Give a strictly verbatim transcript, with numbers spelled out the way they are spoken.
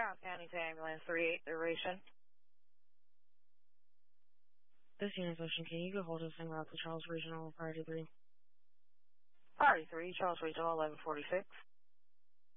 Charles County to ambulance three eight duration. This unit station, can you go hold us en route to Charles Regional priority three? Priority three, Charles Regional eleven forty-six.